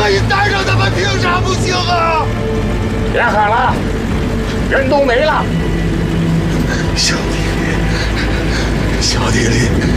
可以带上他们，凭啥不行啊？ 别喊了，人都没了。 小弟弟，